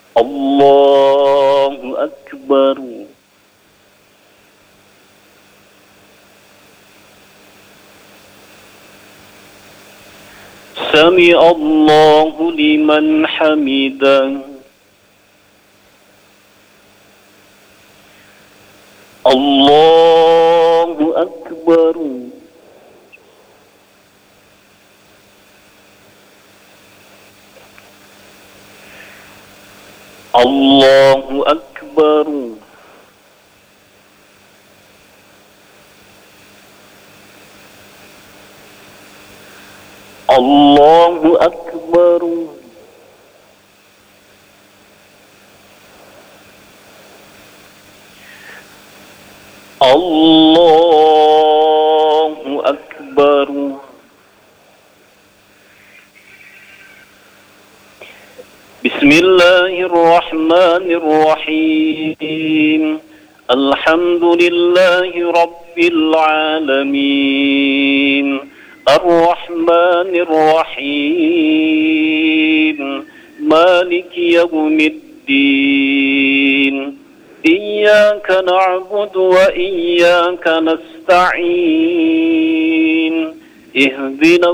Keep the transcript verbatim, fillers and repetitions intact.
Allahu Akbar. Sami Allahu liman hamidah. Allahu Akbar. Allahu Akbar. Allahu Akbar. Allahu Akbar. Bismillahirrahmanirrahim. Alhamdulillahi Rabbil Alamin. Ar-Rahmanir-Rahim. Maliki Yawmiddin. Iyyaka na'budu wa iyyaka nasta'in. Ihdina